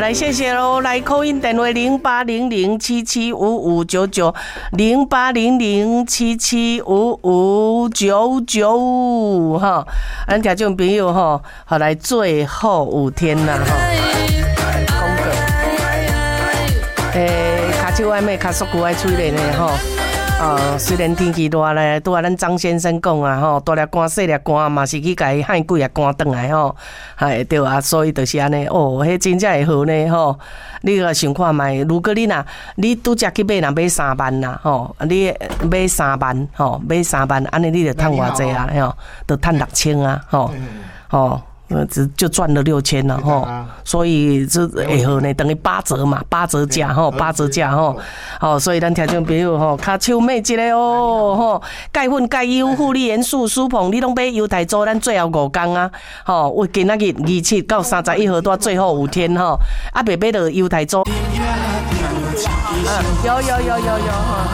来谢谢喽，来call in电话0800775599，0800775599哈，咱听众朋友哈，好来最后5天啦哈，讲过，骹手爱咩，骹缩骨爱吹咧呢吼。虽然天气热咧，拄啊咱张先生讲啊吼，大粒汗细粒汗嘛是去甲伊喊几粒汗转来吼，对啊，所以就是安尼哦，迄真正会好呢吼。你个想看觅，如果你拄则去买若买3万啦吼，你买3万吼，买3万，安尼你就赚偌济啊吼，就赚6000啊吼。就赚了6000了哈，所以这会好呢，等于8折嘛，8折价哈，8折价哈，所以咱听众朋友吼，卡手买一个哦吼，钙粉、钙优、护理元素、舒膨，你拢买犹太州，咱最后5天啊，我今仔日27到31号多最后5天哈，袂买到犹太州，有哈。